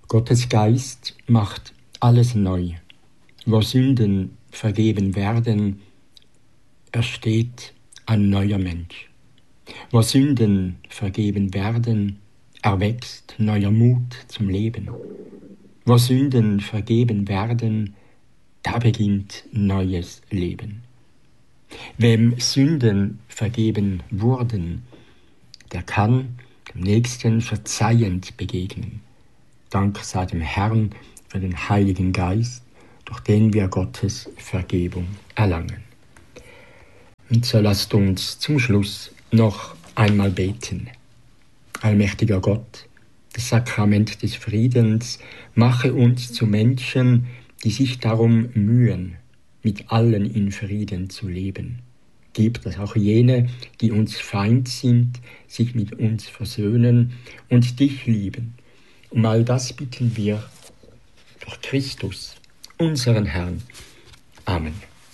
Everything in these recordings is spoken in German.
Gottes Geist macht alles neu. Wo Sünden vergeben werden, ersteht ein neuer Mensch. Wo Sünden vergeben werden, erwächst neuer Mut zum Leben. Wo Sünden vergeben werden, da beginnt neues Leben. Wem Sünden vergeben wurden, der kann dem Nächsten verzeihend begegnen. Dank sei dem Herrn für den Heiligen Geist, durch den wir Gottes Vergebung erlangen. Und so lasst uns zum Schluss noch einmal beten. Allmächtiger Gott, das Sakrament des Friedens mache uns zu Menschen, die sich darum mühen, mit allen in Frieden zu leben. Gib, dass auch jene, die uns Feind sind, sich mit uns versöhnen und dich lieben. Um all das bitten wir durch Christus, unseren Herrn. Amen.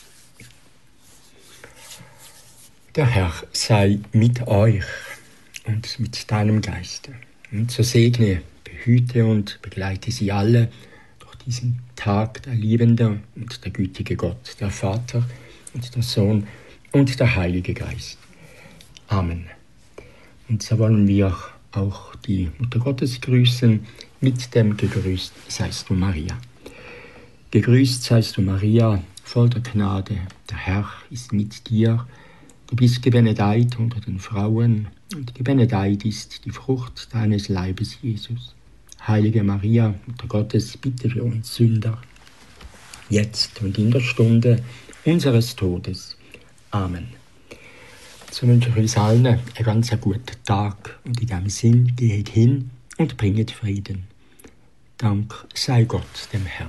Der Herr sei mit euch und mit deinem Geiste. Und so segne, behüte und begleite sie alle durch diesen Tag, der liebende und der gütige Gott, der Vater und der Sohn und der Heilige Geist. Amen. Und so wollen wir auch die Mutter Gottes grüßen mit dem Gegrüßt seist du Maria. Gegrüßt seist du Maria, voll der Gnade, der Herr ist mit dir. Du bist gebenedeit unter den Frauen, und gebenedeit ist die Frucht deines Leibes, Jesus. Heilige Maria, Mutter Gottes, bitte für uns Sünder, jetzt und in der Stunde unseres Todes. Amen. So wünsche ich uns allen einen ganz guten Tag, und in diesem Sinn geht hin und bringet Frieden. Dank sei Gott dem Herrn.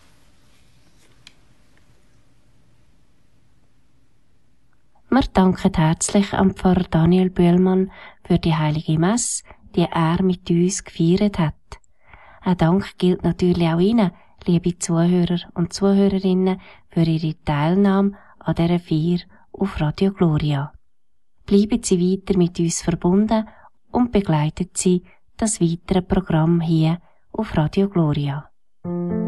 Wir danken herzlich am Pfarrer Daniel Bühlmann für die heilige Messe, die er mit uns gefeiert hat. Ein Dank gilt natürlich auch Ihnen, liebe Zuhörer und Zuhörerinnen, für Ihre Teilnahme an dieser Feier auf Radio Gloria. Bleiben Sie weiter mit uns verbunden und begleiten Sie das weitere Programm hier auf Radio Gloria.